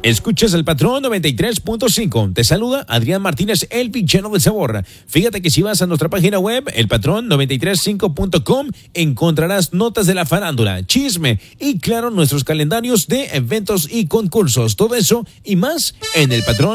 Escuchas el Patrón 93.5. Te saluda Adrián Martínez, el villano del sabor. Fíjate que si vas a nuestra página web, elpatrón935.com, encontrarás notas de la farándula, chisme y, claro, nuestros calendarios de eventos y concursos. Todo eso y más en el Patrón